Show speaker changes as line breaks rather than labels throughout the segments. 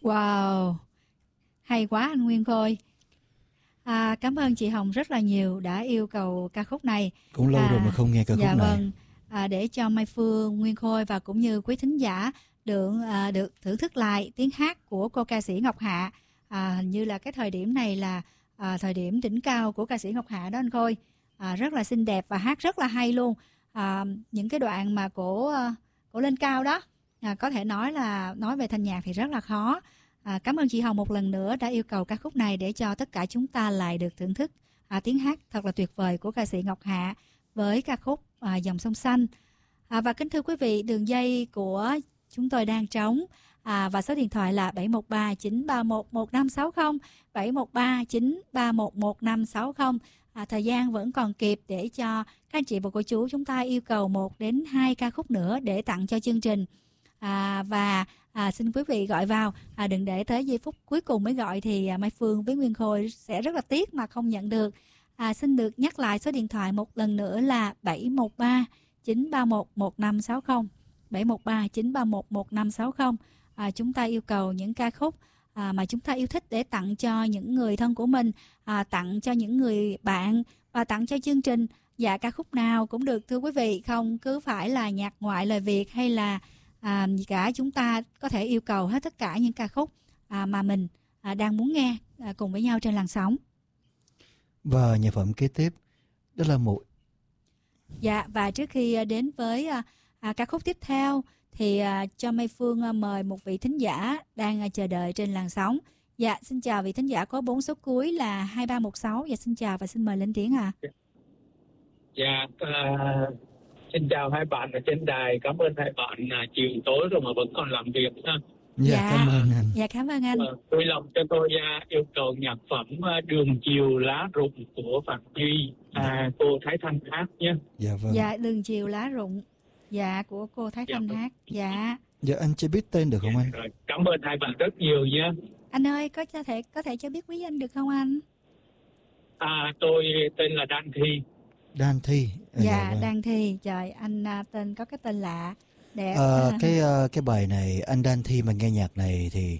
Wow, hay quá anh Nguyên Khôi. Cảm ơn chị Hồng rất là nhiều đã yêu cầu ca khúc này.
Cũng lâu rồi mà không nghe ca khúc
dạ
này.
Vâng, để cho Mai Phương, Nguyên Khôi và cũng như quý thính giả được thưởng thức lại tiếng hát của cô ca sĩ Ngọc Hạ. Hình như là cái thời điểm này là thời điểm đỉnh cao của ca sĩ Ngọc Hạ đó anh Khôi. Rất là xinh đẹp và hát rất là hay luôn. Những cái đoạn mà cổ lên cao đó, có thể nói là nói về thanh nhạc thì rất là khó. Cảm ơn chị Hồng một lần nữa đã yêu cầu ca khúc này để cho tất cả chúng ta lại được thưởng thức tiếng hát thật là tuyệt vời của ca sĩ Ngọc Hạ với ca khúc Dòng Sông Xanh. Và kính thưa quý vị, đường dây của chúng tôi đang trống và số điện thoại là 713 931 1560, 713 931 1560. Thời gian vẫn còn kịp để cho các anh chị và cô chú chúng ta yêu cầu 1 đến 2 ca khúc nữa để tặng cho chương trình. Và xin quý vị gọi vào, đừng để tới giây phút cuối cùng mới gọi thì Mai Phương với Nguyên Khôi sẽ rất là tiếc mà không nhận được. Xin được nhắc lại số điện thoại một lần nữa là 713 931 1560, 713 931 1560. Chúng ta yêu cầu những ca khúc mà chúng ta yêu thích để tặng cho những người thân của mình, tặng cho những người bạn và tặng cho chương trình. Dạ, ca khúc nào cũng được thưa quý vị, không cứ phải là nhạc ngoại lời Việt hay là gì cả. Chúng ta có thể yêu cầu hết tất cả những ca khúc mà mình đang muốn nghe cùng với nhau trên làn sóng.
Và nhạc phẩm kế tiếp đó là một.
Dạ, và trước khi đến với ca khúc tiếp theo thì cho Mai Phương mời một vị thính giả đang chờ đợi trên làn sóng. Dạ, xin chào vị thính giả có 4 số cuối là 2316. Dạ, xin chào và xin mời lên tiếng ạ.
Dạ, xin chào hai bạn ở trên đài. Cảm ơn hai bạn chiều tối rồi mà vẫn còn làm việc ha.
Dạ, cảm ơn anh.
Dạ, cảm ơn anh.
Vui lòng cho tôi yêu cầu nhạc phẩm Đường Chiều Lá Rụng của Phạm Duy, cô Thái Thanh hát nhé.
Dạ vâng.
Dạ, Đường Chiều Lá Rụng. Dạ, của cô Thái Thanh hát. Dạ.
Dạ, anh cho biết tên được không anh?
Rồi, cảm ơn hai bạn rất nhiều nhé.
Anh ơi, có thể cho biết quý danh được không anh?
Tôi tên là Đan Thi.
Đan Thi.
Dạ,
vâng.
Đan Thi. Trời, anh tên có cái tên lạ đẹp.
Cái bài này anh Đan Thi mà nghe nhạc này thì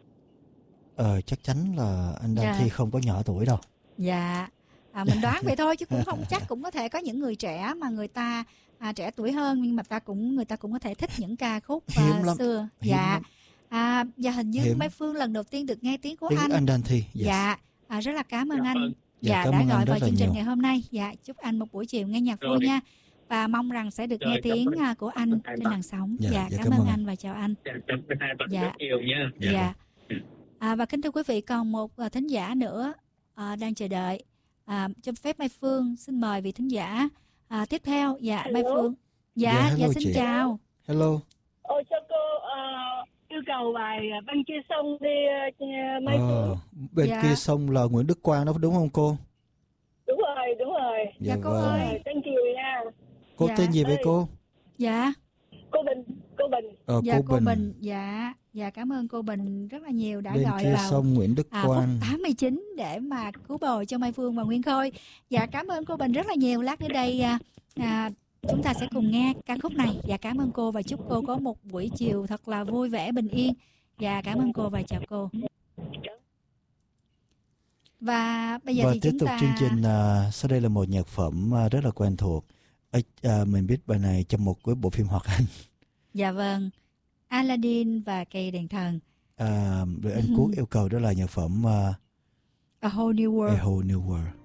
chắc chắn là anh Đan Thi không có nhỏ tuổi đâu.
Dạ, mình đoán vậy thôi chứ cũng không chắc. Cũng có thể có những người trẻ mà người ta trẻ tuổi hơn nhưng mà người ta cũng có thể thích những ca khúc xưa. Dạ. Và hình như Mai Phương lần đầu tiên được nghe tiếng của
anh Đan Thi. Yes.
Dạ, rất là cảm ơn anh.
Dạ,
đã gọi vào chương trình ngày hôm nay. Dạ, chúc anh một buổi chiều nghe nhạc vui nha. Và mong rằng sẽ được nghe tiếng của anh trên làn sóng. Dạ, cảm ơn anh và chào anh.
Dạ, nhiều nha.
Dạ. Và kính thưa quý vị, còn một thính giả nữa đang chờ đợi. Cho phép Mai Phương xin mời vị thính giả tiếp theo. Dạ, hello. Mai Phương. Dạ, xin chị. Chào.
Hello.
Cho cô yêu cầu bài Bên Kia Sông đi Mai Phương.
Bên Kia Sông là Nguyễn Đức Quang đó đúng không cô?
Đúng rồi.
Dạ cô ơi.
Thank you nha.
Cô tên gì vậy cô?
Dạ.
Cô Bình.
Dạ, cô Bình. Dạ, cảm ơn cô Bình rất là nhiều đã gọi vào
sông Nguyễn Đức Quang
phút 89 để mà cứu bồi cho Mai Phương và Nguyên Khôi. Dạ, cảm ơn cô Bình rất là nhiều. Lát nữa đây chúng ta sẽ cùng nghe ca khúc này. Dạ, cảm ơn cô và chúc cô có một buổi chiều thật là vui vẻ bình yên. Dạ, cảm ơn cô và chào cô. Và bây giờ thì
tiếp
chúng
tục
ta
chương trình. Sau đây là một nhạc phẩm rất là quen thuộc. Mình biết bài này trong một cái bộ phim hoạt hình.
Dạ vâng, Aladdin và cây đèn thần.
Rồi anh Quốc yêu cầu đó là nhạc phẩm
A Whole New World.
A Whole New World.